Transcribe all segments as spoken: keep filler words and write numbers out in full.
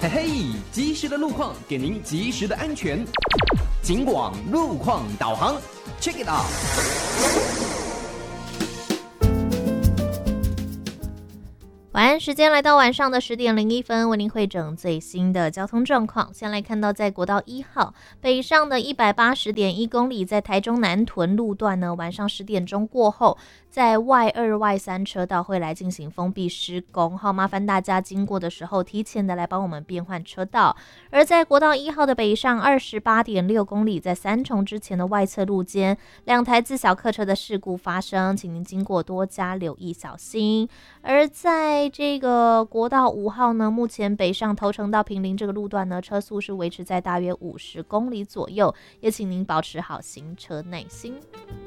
嘿嘿，及时的路况给您及时的安全。警广路况导航 ，check it out。 晚安时间来到晚上的十点零一分，为您汇整最新的交通状况。先来看到在国道一号北上的一百八十点一公里，在台中南屯路段呢，晚上十点钟过后，在外二外三车道会来进行封闭施工，好，麻烦大家经过的时候提前的来帮我们变换车道。而在国道一号的北上二十八点六公里，在三重之前的外侧路间，两台自小客车的事故发生，请您经过多加留意小心。而在这个国道五号呢，目前北上头城到坪林这个路段呢，车速是维持在大约五十公里左右，也请您保持好行车耐心。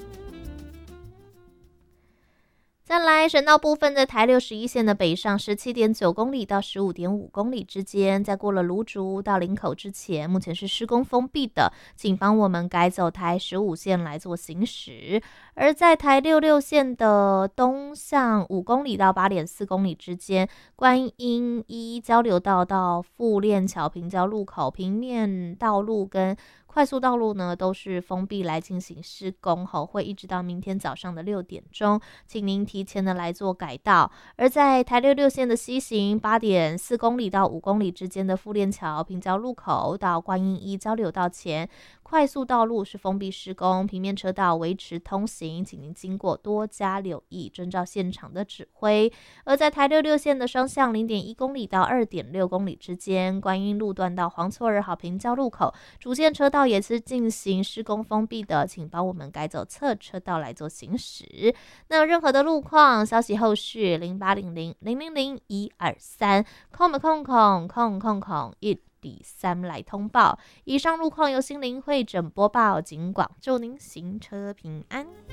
再来，省道部分在台六十一线的北上十七点九公里到十五点五公里之间，在过了芦竹到林口之前，目前是施工封闭的，请帮我们改走台十五线来做行驶。而在台六六线的东向五公里到八点四公里之间，观音一交流道到富链桥平交路口平面道路跟快速道路呢，都是封闭来进行施工后，会一直到明天早上的六点钟，请您提前的来做改道。而在台六六线的西行八点四公里到五公里之间的富链桥平交路口到观音一交流道前，快速道路是封闭施工，平面车道维持通行，请您经过多加留意，遵照现场的指挥。而在台六六线的双向零点一公里到二点六公里之间，观音路段到黄厝二号平交路口，主线车道也是进行施工封闭的，请帮我们改走侧车道来做行驶。那有任何的路况消息，后续零八零零零零零一二三空空空空空空一比三来通报。以上路况由心灵会诊播报，警广祝您行车平安。